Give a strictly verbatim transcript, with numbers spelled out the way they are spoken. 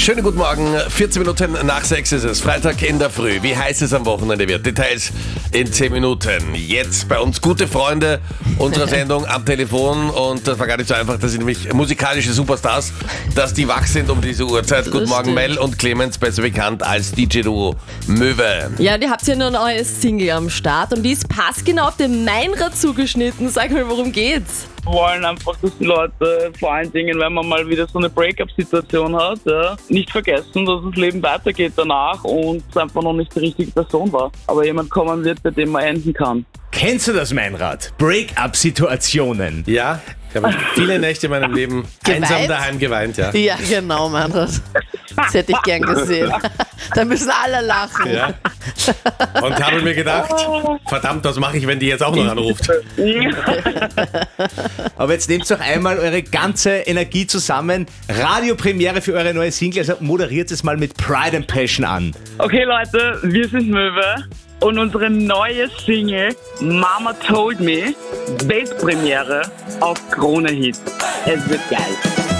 Schönen guten Morgen, vierzehn Minuten nach sechs ist es, Freitag in der Früh. Wie heiß es am Wochenende wird, Details in zehn Minuten. Jetzt bei uns gute Freunde unserer Sendung am Telefon und das war gar nicht so einfach, das sind nämlich musikalische Superstars, dass die wach sind um diese Uhrzeit. Guten Morgen Mel und Clemens, besser bekannt als D J-Duo Möwe. Ja, die habt ja nur ein neues Single am Start und die ist passgenau auf den Meinrad zugeschnitten. Sag mal, worum geht's? Wir wollen einfach, dass die Leute, vor allen Dingen, wenn man mal wieder so eine Break-up-Situation hat, ja, nicht vergessen, dass das Leben weitergeht danach und es einfach noch nicht die richtige Person war. Aber jemand kommen wird, bei dem man enden kann. Kennst du das, Meinrad? Break-up-Situationen. Ja, ich habe viele Nächte in meinem Leben Geweint? einsam daheim geweint, ja. Ja, genau, Meinrad. Das hätte ich gern gesehen. Da müssen alle lachen. ja. Und habe mir gedacht, verdammt, was mache ich, wenn die jetzt auch noch anruft? Aber jetzt nehmt doch einmal eure ganze Energie zusammen. Radiopremiere für eure neue Single, also moderiert es mal mit Pride and Passion an. Okay Leute, wir sind Möwe und unsere neue Single Mama Told Me, Weltpremiere auf Krone Hit. Es wird geil.